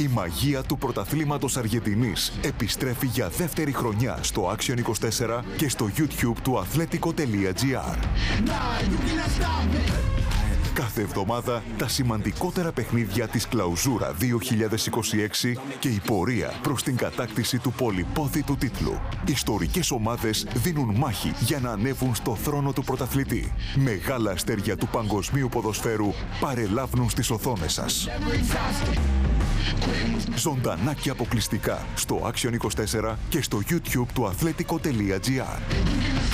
Η μαγεία του πρωταθλήματος Αργεντινής επιστρέφει για δεύτερη χρονιά στο Action 24 και στο YouTube του Athletico.gr. Κάθε εβδομάδα τα σημαντικότερα παιχνίδια της Κλαουζούρα 2026 και η πορεία προς την κατάκτηση του πολυπόθητου τίτλου. Ιστορικές ομάδες δίνουν μάχη για να ανέβουν στο θρόνο του πρωταθλητή. Μεγάλα αστέρια του παγκοσμίου ποδοσφαίρου παρελάβουν στις οθόνες σας. Ζωντανά και αποκλειστικά στο Action 24 και στο YouTube του Athletico.gr.